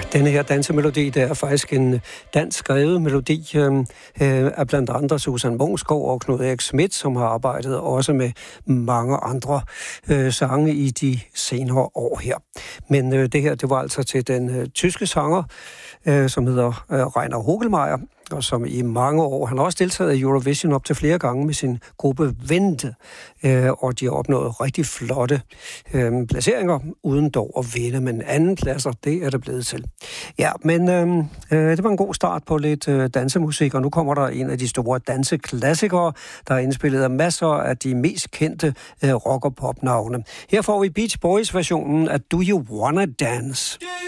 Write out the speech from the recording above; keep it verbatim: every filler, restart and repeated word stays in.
Denne her dansemelodi, det er faktisk en dansk skrevet melodi øh, af blandt andre Susan Mungsgaard og Knud Erik Schmidt, som har arbejdet også med mange andre øh, sange i de senere år her. Men øh, det her, det var altså til den øh, tyske sanger, øh, som hedder øh, Rainer Hogelmeier, og som i mange år, han har også deltaget i Eurovision op til flere gange med sin gruppe Vente, øh, og de har opnået rigtig flotte øh, placeringer, uden dog at vinde, men anden pladser, det er det blevet til. Ja, men øh, øh, det var en god start på lidt øh, dansemusik, og nu kommer der en af de store danseklassikere, der er indspillet af masser af de mest kendte øh, rock- og pop-navne. Her får vi Beach Boys-versionen af Do You Wanna Dance?